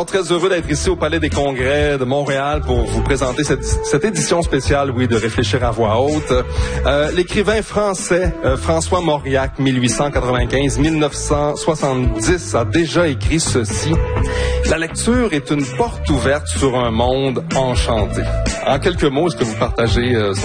Alors, très heureux d'être ici au Palais des Congrès de Montréal pour vous présenter cette édition spéciale, oui, de Réfléchir à voix haute. L'écrivain français François Mauriac, 1895-1970, a déjà écrit ceci. La lecture est une porte ouverte sur un monde enchanté. En quelques mots, est-ce que vous partagez son